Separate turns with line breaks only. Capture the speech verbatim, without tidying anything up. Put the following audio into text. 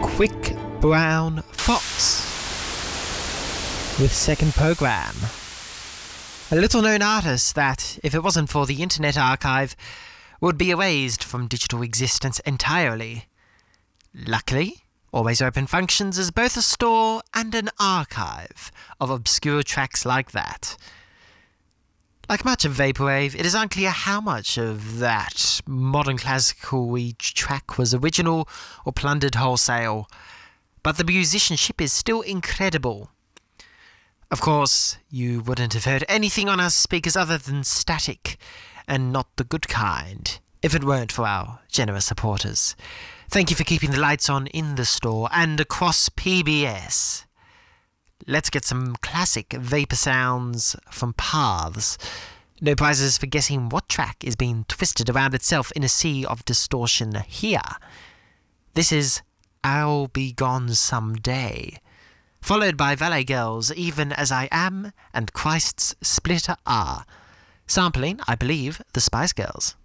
Quick Brown Fox with Second Program. A little-known artist that, if it wasn't for the Internet Archive, would be erased from digital existence entirely. Luckily, Always Open functions as both a store and an archive of obscure tracks like that. Like much of Vaporwave, it is unclear how much of that modern classical track was original or plundered wholesale, but the musicianship is still incredible. Of course, you wouldn't have heard anything on our speakers other than static, and not the good kind, if it weren't for our generous supporters. Thank you for keeping the lights on in the store and across P B S. Let's get some classic vapor sounds from Paths. No prizes for guessing what track is being twisted around itself in a sea of distortion here. This is I'll Be Gone Someday, followed by Valet Girls' Even As I Am and Christ's Splitter R, sampling, I believe, the Spice Girls.